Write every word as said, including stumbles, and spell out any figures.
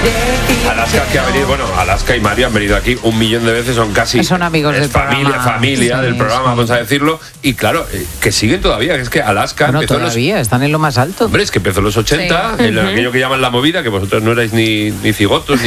Alaska que ha venido, bueno, Alaska y Mario han venido aquí un millón de veces, son casi son amigos es del familia, programa. familia Sí, del programa, sí. vamos a decirlo, y claro, eh, que siguen todavía, es que Alaska Bueno, empezó en los, todavía están en lo más alto. hombre, es que empezó en los ochenta, Sí. en aquello que llaman la movida, que vosotros no erais ni, ni cigotos,